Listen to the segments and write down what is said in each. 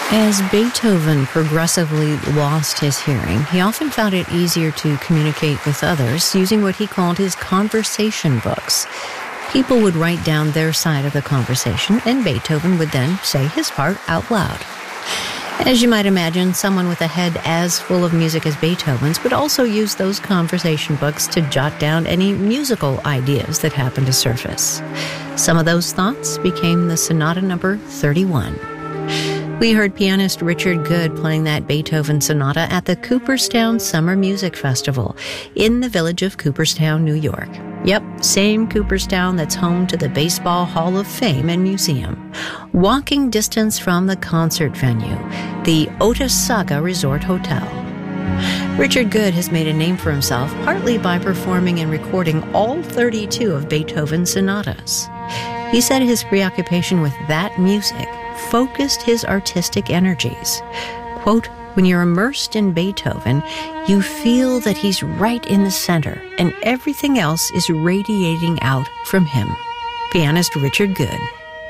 As Beethoven progressively lost his hearing, he often found it easier to communicate with others using what he called his conversation books. People would write down their side of the conversation, and Beethoven would then say his part out loud. As you might imagine, someone with a head as full of music as Beethoven's would also use those conversation books to jot down any musical ideas that happened to surface. Some of those thoughts became the Sonata Number 31. We heard pianist Richard Good playing that Beethoven sonata at the Cooperstown Summer Music Festival in the village of Cooperstown, New York. Yep, same Cooperstown that's home to the Baseball Hall of Fame and Museum. Walking distance from the concert venue, the Otesaga Resort Hotel. Richard Good has made a name for himself partly by performing and recording all 32 of Beethoven's sonatas. He said his preoccupation with that music focused his artistic energies. Quote, "When you're immersed in Beethoven, you feel that he's right in the center, and everything else is radiating out from him." Pianist Richard Good.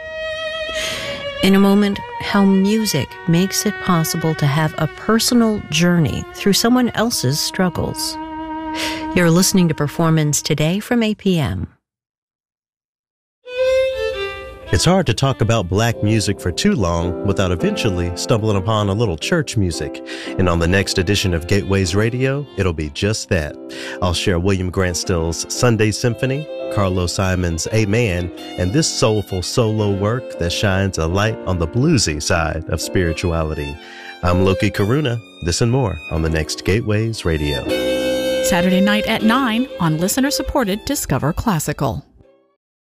In a moment, how music makes it possible to have a personal journey through someone else's struggles. You're listening to Performance Today from APM. It's hard to talk about black music for too long without eventually stumbling upon a little church music. And on the next edition of Gateways Radio, it'll be just that. I'll share William Grant Still's Sunday Symphony, Carlos Simon's Amen, and this soulful solo work that shines a light on the bluesy side of spirituality. I'm Loki Karuna. This and more on the next Gateways Radio. Saturday night at 9 on listener-supported Discover Classical.